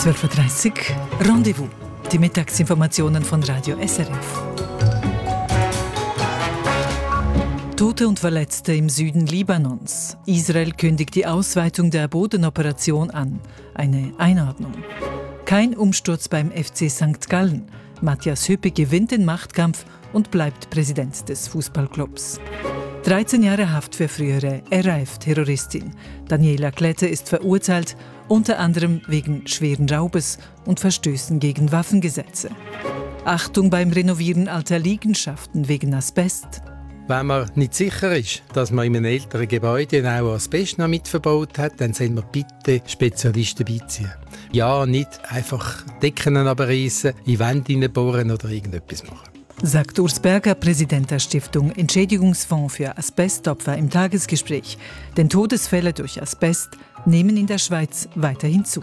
12.30 Uhr Rendezvous. Die Mittagsinformationen von Radio SRF. Tote und Verletzte im Süden Libanons. Israel kündigt die Ausweitung der Bodenoperation an. Eine Einordnung. Kein Umsturz beim FC St. Gallen. Matthias Hüppe gewinnt den Machtkampf und bleibt Präsident des Fußballclubs. 13 Jahre Haft für frühere RAF-Terroristin. Daniela Klette ist verurteilt, unter anderem wegen schweren Raubes und Verstößen gegen Waffengesetze. Achtung beim Renovieren alter Liegenschaften wegen Asbest. Wenn man nicht sicher ist, dass man in einem älteren Gebäude auch Asbest noch mit verbaut hat, dann sollen wir bitte Spezialisten beiziehen. Ja, nicht einfach Decken abreißen, in Wände hineinbohren oder irgendetwas machen. Sagt Urs Berger, Präsident der Stiftung Entschädigungsfonds für Asbestopfer im Tagesgespräch. Denn Todesfälle durch Asbest nehmen in der Schweiz weiterhin zu.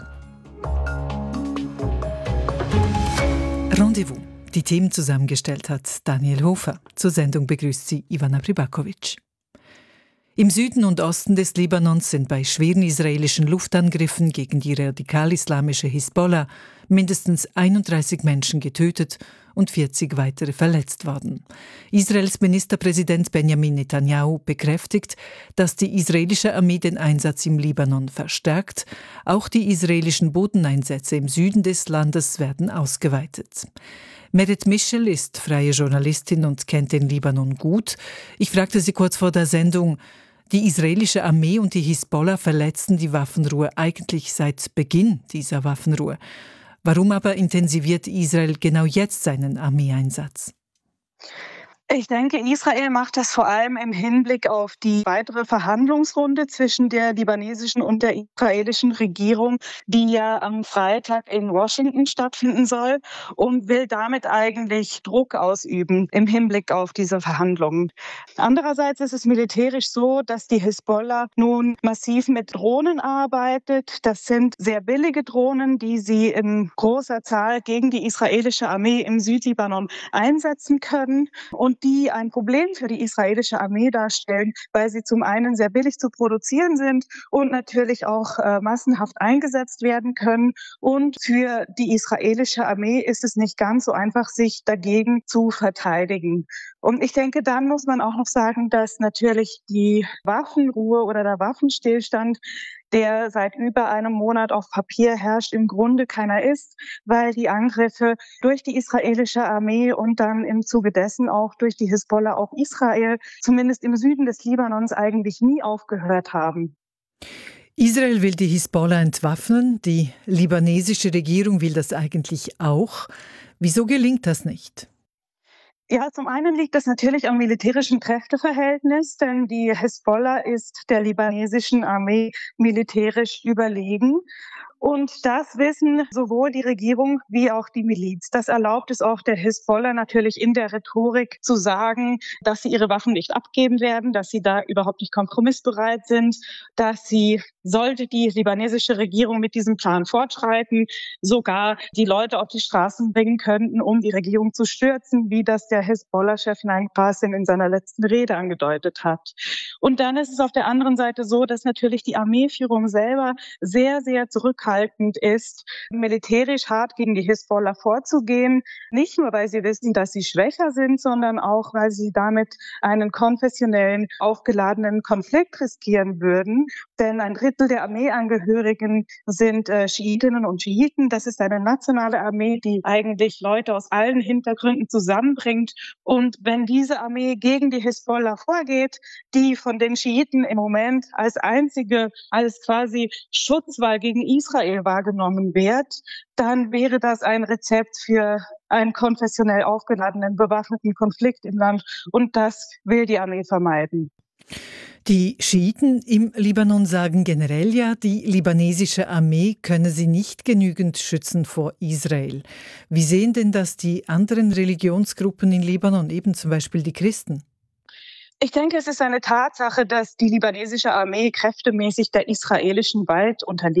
Rendezvous. Die Themen zusammengestellt hat Daniel Hofer. Zur Sendung begrüßt sie Ivana Pribakovic. Im Süden und Osten des Libanons sind bei schweren israelischen Luftangriffen gegen die radikal-islamische Hisbollah mindestens 31 Menschen getötet und 40 weitere verletzt worden. Israels Ministerpräsident Benjamin Netanyahu bekräftigt, dass die israelische Armee den Einsatz im Libanon verstärkt. Auch die israelischen Bodeneinsätze im Süden des Landes werden ausgeweitet. Merit Michel ist freie Journalistin und kennt den Libanon gut. Ich fragte sie kurz vor der Sendung: Die israelische Armee und die Hisbollah verletzen die Waffenruhe eigentlich seit Beginn dieser Waffenruhe. Warum aber intensiviert Israel genau jetzt seinen Armeeeinsatz? Ich denke, Israel macht das vor allem im Hinblick auf die weitere Verhandlungsrunde zwischen der libanesischen und der israelischen Regierung, die ja am Freitag in Washington stattfinden soll, und will damit eigentlich Druck ausüben im Hinblick auf diese Verhandlungen. Andererseits ist es militärisch so, dass die Hisbollah nun massiv mit Drohnen arbeitet. Das sind sehr billige Drohnen, die sie in großer Zahl gegen die israelische Armee im Südlibanon einsetzen können und die ein Problem für die israelische Armee darstellen, weil sie zum einen sehr billig zu produzieren sind und natürlich auch massenhaft eingesetzt werden können. Und für die israelische Armee ist es nicht ganz so einfach, sich dagegen zu verteidigen. Und ich denke, dann muss man auch noch sagen, dass natürlich die Waffenruhe oder der Waffenstillstand, der seit über einem Monat auf Papier herrscht, im Grunde keiner ist, weil die Angriffe durch die israelische Armee und dann im Zuge dessen auch durch die Hisbollah auf Israel, zumindest im Süden des Libanons, eigentlich nie aufgehört haben. Israel will die Hisbollah entwaffnen, die libanesische Regierung will das eigentlich auch. Wieso gelingt das nicht? Ja, zum einen liegt das natürlich am militärischen Kräfteverhältnis, denn die Hisbollah ist der libanesischen Armee militärisch überlegen. Und das wissen sowohl die Regierung wie auch die Miliz. Das erlaubt es auch der Hisbollah natürlich in der Rhetorik zu sagen, dass sie ihre Waffen nicht abgeben werden, dass sie da überhaupt nicht kompromissbereit sind, dass sie, sollte die libanesische Regierung mit diesem Plan fortschreiten, sogar die Leute auf die Straßen bringen könnten, um die Regierung zu stürzen, wie das der Hisbollah-Chef Naim Qassem in seiner letzten Rede angedeutet hat. Und dann ist es auf der anderen Seite so, dass natürlich die Armeeführung selber sehr, sehr zurückhaltend ist, militärisch hart gegen die Hisbollah vorzugehen. Nicht nur, weil sie wissen, dass sie schwächer sind, sondern auch, weil sie damit einen konfessionellen, aufgeladenen Konflikt riskieren würden. Denn ein Drittel der Armeeangehörigen sind Schiitinnen und Schiiten. Das ist eine nationale Armee, die eigentlich Leute aus allen Hintergründen zusammenbringt. Und wenn diese Armee gegen die Hisbollah vorgeht, die von den Schiiten im Moment als einzige, als quasi Schutzwall gegen Israel wahrgenommen wird, dann wäre das ein Rezept für einen konfessionell aufgeladenen, bewaffneten Konflikt im Land. Und das will die Armee vermeiden. Die Schiiten im Libanon sagen generell ja, die libanesische Armee könne sie nicht genügend schützen vor Israel. Wie sehen denn das die anderen Religionsgruppen in Libanon, eben zum Beispiel die Christen? Ich denke, es ist eine Tatsache, dass die libanesische Armee kräftemäßig der israelischen Gewalt unterliegt.